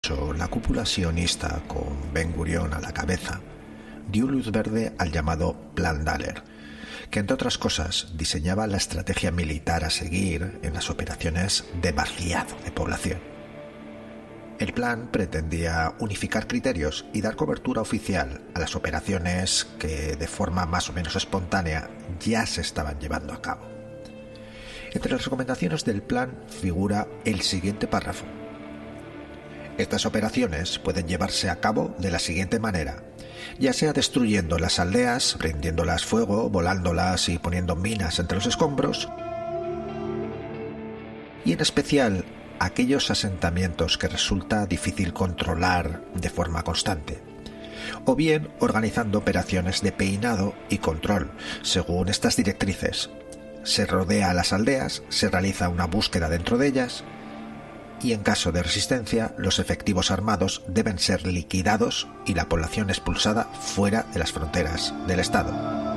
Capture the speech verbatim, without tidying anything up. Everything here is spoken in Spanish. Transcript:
La cúpula sionista, con Ben Gurión a la cabeza, dio luz verde al llamado Plan Daler, que entre otras cosas diseñaba la estrategia militar a seguir en las operaciones de vaciado de población. El plan pretendía unificar criterios y dar cobertura oficial a las operaciones que de forma más o menos espontánea ya se estaban llevando a cabo. Entre las recomendaciones del plan figura el siguiente párrafo. Estas operaciones pueden llevarse a cabo de la siguiente manera, ya sea destruyendo las aldeas, prendiéndolas fuego, volándolas y poniendo minas entre los escombros, y en especial aquellos asentamientos que resulta difícil controlar de forma constante, o bien organizando operaciones de peinado y control según estas directrices. Se rodea a las aldeas, se realiza una búsqueda dentro de ellas, y en caso de resistencia, los efectivos armados deben ser liquidados y la población expulsada fuera de las fronteras del Estado.